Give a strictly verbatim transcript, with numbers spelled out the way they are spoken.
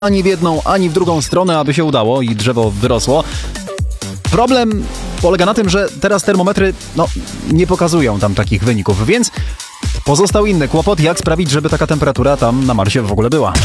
ani w jedną, ani w drugą stronę, aby się udało i drzewo wyrosło. Problem polega na tym, że teraz termometry no, nie pokazują tam takich wyników, więc pozostał inny kłopot, jak sprawić, żeby taka temperatura tam na Marsie w ogóle była.